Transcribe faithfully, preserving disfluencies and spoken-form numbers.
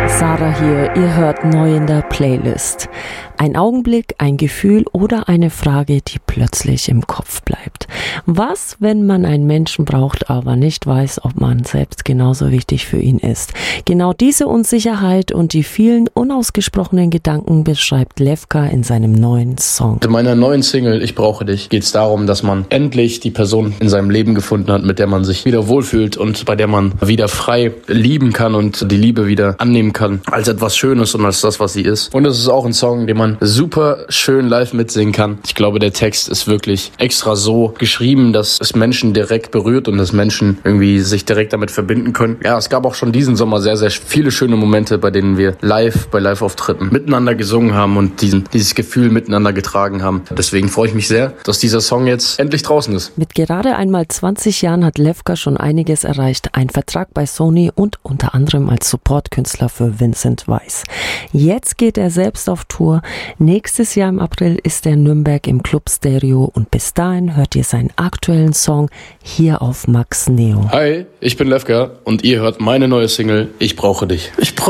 Sarah hier, ihr hört neu in der Playlist. Ein Augenblick, ein Gefühl oder eine Frage, die plötzlich im Kopf bleibt. Was, wenn man einen Menschen braucht, aber nicht weiß, ob man selbst genauso wichtig für ihn ist? Genau diese Unsicherheit und die vielen unausgesprochenen Gedanken beschreibt Lefka in seinem neuen Song. In meiner neuen Single Ich brauche dich geht es darum, dass man endlich die Person in seinem Leben gefunden hat, mit der man sich wieder wohlfühlt und bei der man wieder frei lieben kann und die Liebe wieder annehmen kann als etwas Schönes und als das, was sie ist. Und es ist auch ein Song, den man super schön live mitsingen kann. Ich glaube, der Text ist wirklich extra so geschrieben, dass es Menschen direkt berührt und dass Menschen irgendwie sich direkt damit verbinden können. Ja, es gab auch schon diesen Sommer sehr, sehr viele schöne Momente, bei denen wir live, bei Live-Auftritten miteinander gesungen haben und diesen, dieses Gefühl miteinander getragen haben. Deswegen freue ich mich sehr, dass dieser Song jetzt endlich draußen ist. Mit gerade einmal zwanzig Jahren hat Lefka schon einiges erreicht. Ein Vertrag bei Sony und unter anderem als Supportkünstler für Vincent Weiss. Jetzt geht er selbst auf Tour. Nächstes Jahr im April ist er in Nürnberg im Club Stereo und bis dahin hört ihr seinen aktuellen Song hier auf Max Neo. Hi, ich bin Lefka und ihr hört meine neue Single Ich brauche dich. Ich brauche